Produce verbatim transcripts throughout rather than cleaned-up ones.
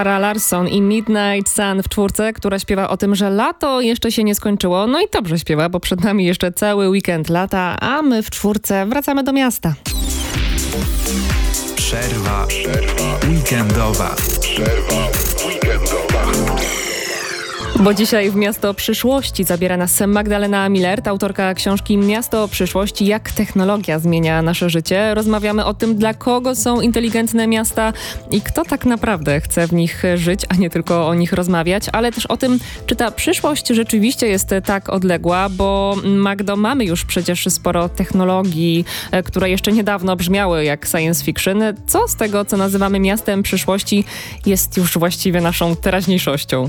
Zara Larsson i Midnight Sun w czwórce, która śpiewa o tym, że lato jeszcze się nie skończyło. No i dobrze śpiewa, bo przed nami jeszcze cały weekend lata, a my w czwórce wracamy do miasta. Przerwa, Przerwa. weekendowa. Przerwa weekendowa. Bo dzisiaj w Miasto Przyszłości zabiera nas Magdalena Millert, autorka książki Miasto Przyszłości. Jak technologia zmienia nasze życie. Rozmawiamy o tym, dla kogo są inteligentne miasta i kto tak naprawdę chce w nich żyć, a nie tylko o nich rozmawiać, ale też o tym, czy ta przyszłość rzeczywiście jest tak odległa, bo Magdo, mamy już przecież sporo technologii, które jeszcze niedawno brzmiały jak science fiction. Co z tego, co nazywamy miastem przyszłości, jest już właściwie naszą teraźniejszością?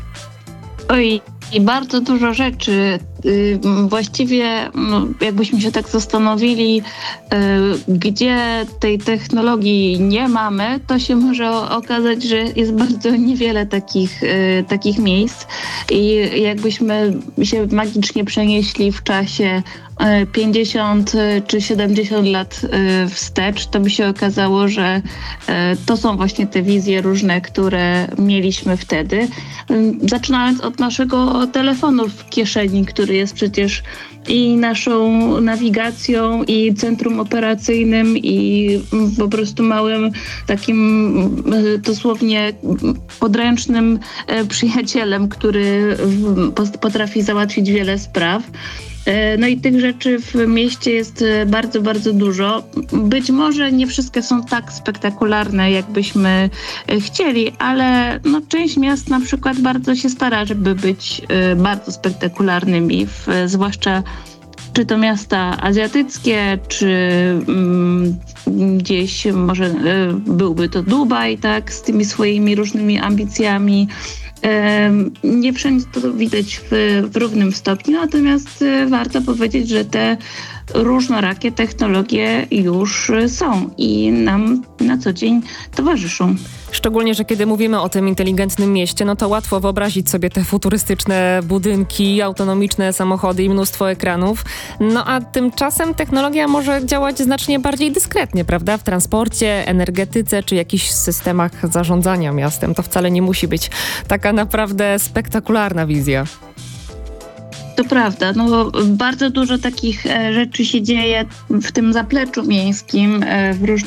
Oj, i bardzo dużo rzeczy. Yy, właściwie, no, jakbyśmy się tak zastanowili, yy, gdzie tej technologii nie mamy, to się może okazać, że jest bardzo niewiele takich, yy, takich miejsc. I jakbyśmy się magicznie przenieśli w czasie pięćdziesiąt czy siedemdziesiąt lat wstecz, to by się okazało, że to są właśnie te wizje różne, które mieliśmy wtedy. Zaczynając od naszego telefonu w kieszeni, który jest przecież i naszą nawigacją, i centrum operacyjnym, i po prostu małym takim dosłownie podręcznym przyjacielem, który potrafi załatwić wiele spraw. No i tych rzeczy w mieście jest bardzo, bardzo dużo. Być może nie wszystkie są tak spektakularne, jakbyśmy chcieli, ale no, część miast na przykład bardzo się stara, żeby być bardzo spektakularnymi, w, zwłaszcza czy to miasta azjatyckie, czy mm, gdzieś może y, byłby to Dubaj, tak, z tymi swoimi różnymi ambicjami. Nie wszędzie to widać w, w równym stopniu, natomiast warto powiedzieć, że te różnorakie technologie już są i nam na co dzień towarzyszą. Szczególnie, że kiedy mówimy o tym inteligentnym mieście, no to łatwo wyobrazić sobie te futurystyczne budynki, autonomiczne samochody i mnóstwo ekranów. No a tymczasem technologia może działać znacznie bardziej dyskretnie, prawda? W transporcie, energetyce czy jakichś systemach zarządzania miastem. To wcale nie musi być taka naprawdę spektakularna wizja. To prawda, no bardzo dużo takich rzeczy się dzieje w tym zapleczu miejskim, w różnych